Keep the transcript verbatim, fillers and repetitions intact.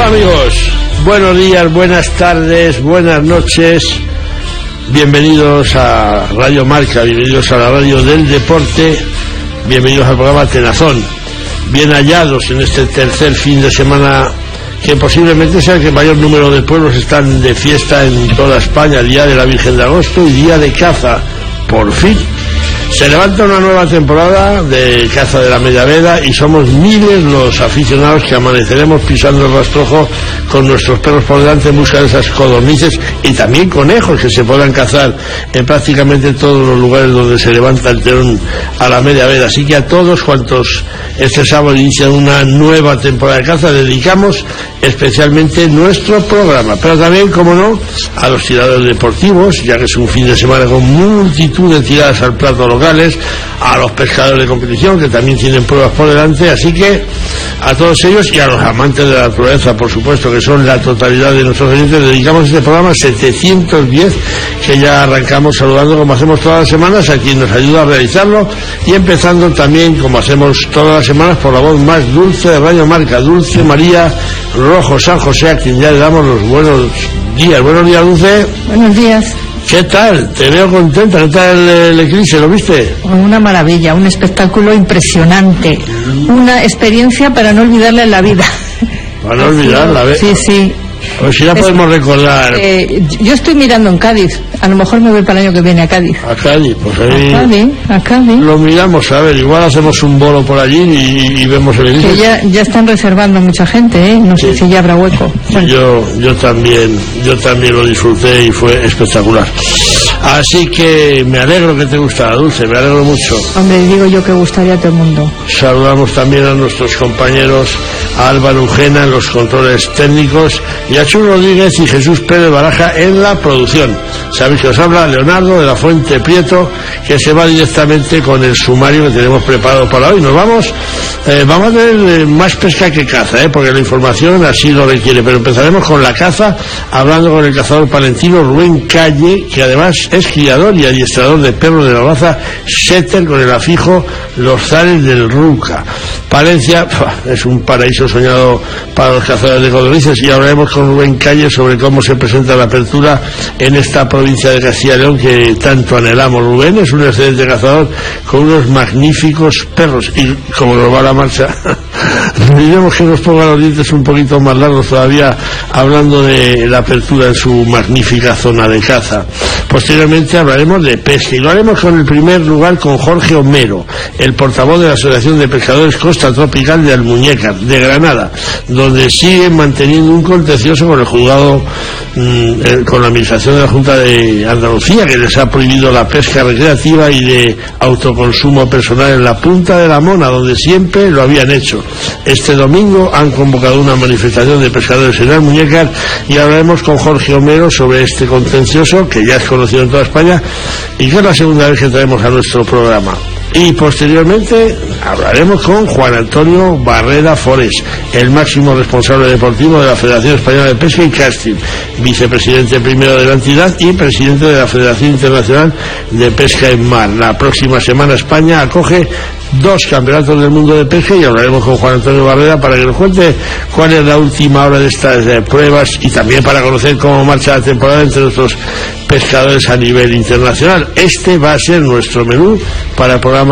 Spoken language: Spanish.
amigos, buenos días, buenas tardes, buenas noches, bienvenidos a Radio Marca, bienvenidos a la radio del deporte, bienvenidos al programa Tenazón, bien hallados en este tercer fin de semana que posiblemente sea el que mayor número de pueblos están de fiesta en toda España, Día de la Virgen de Agosto y Día de Caza, por fin. Se levanta una nueva temporada de caza de la media veda y somos miles los aficionados que amaneceremos pisando el rastrojo con nuestros perros por delante en busca de esas codornices y también conejos que se puedan cazar en prácticamente todos los lugares donde se levanta el telón a la media veda. Así que a todos cuantos este sábado inician una nueva temporada de caza dedicamos especialmente nuestro programa, pero también, como no, a los tiradores deportivos, ya que es un fin de semana con multitud de tiradas al plato locales, a los pescadores de competición que también tienen pruebas por delante, así que a todos ellos y a los amantes de la naturaleza, por supuesto, que son la totalidad de nuestros oyentes, dedicamos este programa setecientos diez que ya arrancamos saludando como hacemos todas las semanas a quien nos ayuda a realizarlo y empezando también como hacemos todas las semanas por la voz más dulce de Radio Marca, Dulce María Rojo San José, a quien ya le damos los buenos días. Buenos días, Dulce. Buenos días. ¿Qué tal? Te veo contenta. ¿Qué tal el, el eclipse? ¿Lo viste? Una maravilla, un espectáculo impresionante. Una experiencia para no olvidarla en la vida. Para no olvidarla, ¿ves? Sí, sí. Pues si la es, podemos recordar. Eh, yo estoy mirando en Cádiz. A lo mejor me voy para el año que viene a Cádiz. A Cádiz, pues ahí. A Cádiz, a Cádiz. Lo miramos, a ver, igual hacemos un bolo por allí y, y vemos el eclipse. Que ya, ya están reservando mucha gente, ¿eh? No sé sí. si ya habrá hueco. Bueno. Yo, yo también, yo también lo disfruté y fue espectacular. Así que me alegro que te gustara, Dulce, me alegro mucho. Hombre, digo yo que gustaría a todo el mundo. Saludamos también a nuestros compañeros, a Álvaro Ujena en los controles técnicos y a Chu Rodríguez y Jesús Pérez Baraja en la producción. Sabéis que os habla Leonardo de la Fuente Prieto, que se va directamente con el sumario que tenemos preparado para hoy. Nos vamos, eh, vamos a tener eh, más pesca que caza, eh, porque la información así lo requiere, pero empezaremos con la caza, hablando con el cazador palentino Rubén Calle, que además es criador y adiestrador de perros de la raza Setter con el afijo Los Zares del Ruca. Palencia es un paraíso soñado para los cazadores de codornices y hablaremos con Rubén Calle sobre cómo se presenta la apertura en esta provincia de Castilla y León que tanto anhelamos. Rubén es un excelente cazador con unos magníficos perros y como nos va la marcha diremos que nos ponga los dientes un poquito más largos todavía hablando de la apertura en su magnífica zona de caza. Posteriormente hablaremos de pesca y lo haremos con el primer lugar con Jorge Homero, el portavoz de la Asociación de Pescadores Costa Tropical de Almuñécar, de Granada, donde siguen manteniendo un contencioso con el juzgado, mmm, con la administración de la Junta de Andalucía, que les ha prohibido la pesca recreativa y de autoconsumo personal en la Punta de la Mona, donde siempre lo habían hecho. Este domingo han convocado una manifestación de pescadores en Almuñécar y hablaremos con Jorge Homero sobre este contencioso, que ya es conocido en toda España y que es la segunda vez que traemos a nuestro programa. Y posteriormente hablaremos con Juan Antonio Barrera Forés, el máximo responsable deportivo de la Federación Española de Pesca y Casting, vicepresidente primero de la entidad y presidente de la Federación Internacional de Pesca en Mar. La próxima semana España acoge dos campeonatos del mundo de pesca y hablaremos con Juan Antonio Barrera para que nos cuente cuál es la última hora de estas eh, pruebas y también para conocer cómo marcha la temporada entre nuestros pescadores a nivel internacional. Este va a ser nuestro menú para el programa